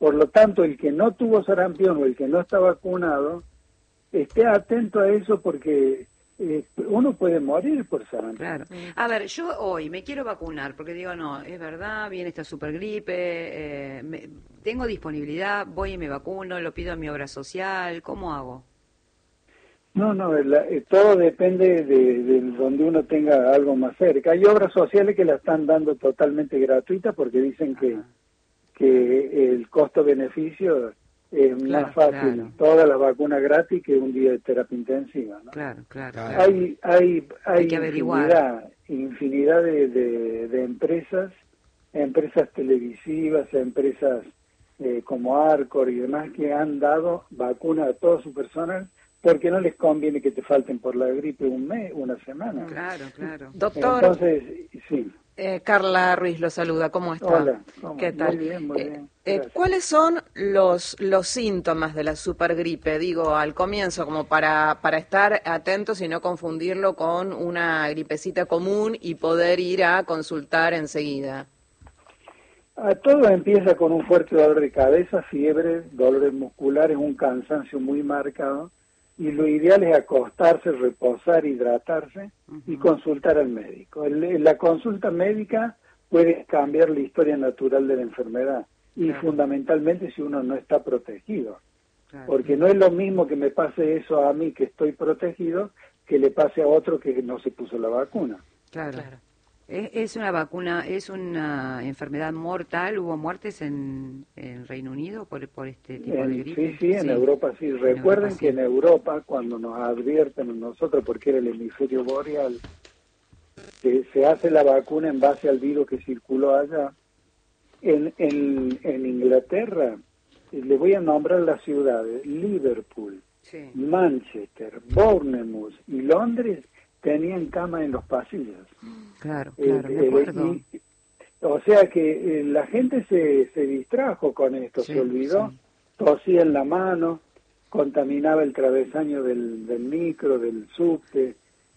Por lo tanto, el que no tuvo sarampión o el que no está vacunado, esté atento a eso porque uno puede morir por sarampión. Claro. A ver, yo hoy me quiero vacunar porque digo, no, es verdad, viene esta supergripe, tengo disponibilidad, voy y me vacuno, lo pido a mi obra social, ¿cómo hago? No, todo depende de donde uno tenga algo más cerca. Hay obras sociales que la están dando totalmente gratuita porque dicen que el costo-beneficio es más fácil, toda la vacuna gratis que un día de terapia intensiva, ¿no? Claro. Hay que averiguar. infinidad de empresas televisivas, empresas como Arcor y demás que han dado vacuna a todo su personal porque no les conviene que te falten por la gripe un mes, una semana. Claro. Doctor, entonces, sí. Carla Ruiz lo saluda, ¿cómo está? Hola, ¿qué tal? Muy bien. ¿Cuáles son los síntomas de la supergripe? Digo, al comienzo, como para estar atentos y no confundirlo con una gripecita común y poder ir a consultar enseguida. Todo empieza con un fuerte dolor de cabeza, fiebre, dolores musculares, un cansancio muy marcado, y lo ideal es acostarse, reposar, hidratarse y consultar al médico. La consulta médica puede cambiar la historia natural de la enfermedad y fundamentalmente si uno no está protegido. Porque no es lo mismo que me pase eso a mí que estoy protegido que le pase a otro que no se puso la vacuna. Claro. ¿Es una vacuna, es una enfermedad mortal? ¿Hubo muertes en Reino Unido por este tipo de gripe? Sí, en Europa sí. Recuerden que en Europa, cuando nos advierten a nosotros, porque era el hemisferio boreal, se hace la vacuna en base al virus que circuló allá. En Inglaterra, le voy a nombrar las ciudades, Liverpool, Manchester, Bournemouth y Londres, tenían cama en los pasillos. Claro, me acuerdo. O sea que la gente se distrajo con esto, se olvidó, tosía en la mano, contaminaba el travesaño del micro, del subte,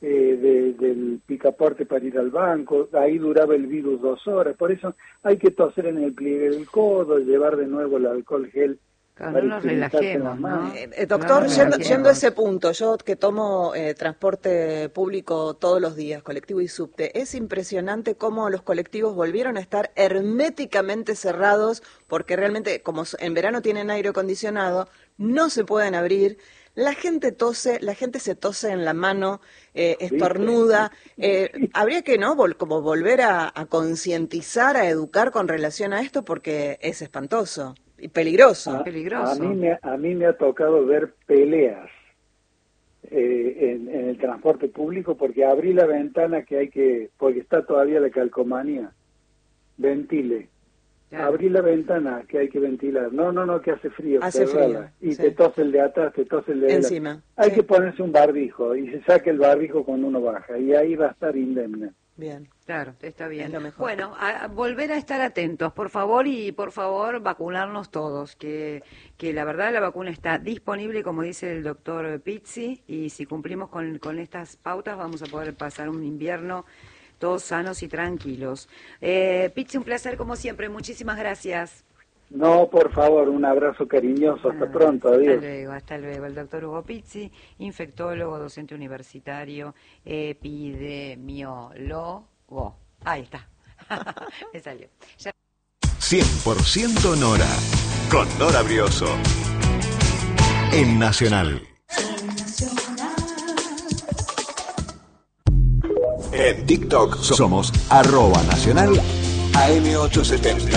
del picaporte para ir al banco, ahí duraba el virus 2 horas, por eso hay que toser en el pliegue del codo, llevar de nuevo el alcohol gel. No nos relajemos, ¿no? Doctor, yendo a ese punto, yo que tomo transporte público todos los días, colectivo y subte, es impresionante cómo los colectivos volvieron a estar herméticamente cerrados, porque realmente, como en verano tienen aire acondicionado, no se pueden abrir. La gente tose, la gente se tose en la mano, estornuda. Habría que, ¿no? Como volver a concientizar, a educar con relación a esto, porque es espantoso. Y peligroso. A mí me ha tocado ver peleas en el transporte público porque abrí la ventana porque está todavía la calcomanía. Ventile. Abrí la ventana que hay que ventilar. No, que hace frío. Hace frío. Y te tose el de atrás, te tose el de encima. Hay que ponerse un barbijo y se saca el barbijo cuando uno baja y ahí va a estar indemne. Bien. Claro, está bien. Es lo mejor. Bueno, a volver a estar atentos, por favor, y por favor vacunarnos todos, que la verdad la vacuna está disponible, como dice el doctor Pizzi, y si cumplimos con estas pautas vamos a poder pasar un invierno todos sanos y tranquilos. Pizzi, un placer como siempre, muchísimas gracias. No, por favor, un abrazo cariñoso, hasta pronto, adiós. Hasta luego. El doctor Hugo Pizzi, infectólogo, docente universitario, epidemiólogo. Ahí está, me salió. 100% Nora, con Nora Brioso, en Nacional. En TikTok somos @Nacional AM870.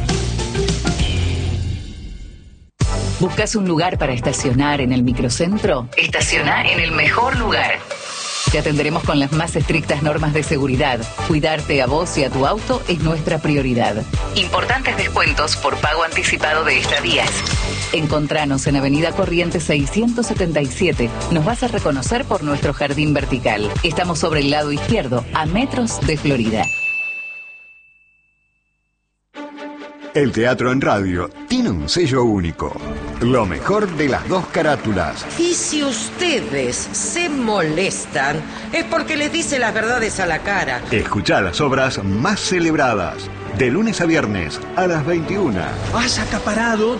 ¿Buscas un lugar para estacionar en el microcentro? Estaciona en el mejor lugar. Te atenderemos con las más estrictas normas de seguridad. Cuidarte a vos y a tu auto es nuestra prioridad. Importantes descuentos por pago anticipado de estadías. Encontranos en Avenida Corrientes 677. Nos vas a reconocer por nuestro jardín vertical. Estamos sobre el lado izquierdo, a metros de Florida. El teatro en radio tiene un sello único. Lo mejor de las dos carátulas. Y si ustedes se molestan, es porque les dice las verdades a la cara. Escuchá las obras más celebradas. De lunes a viernes a las 21. Has acaparado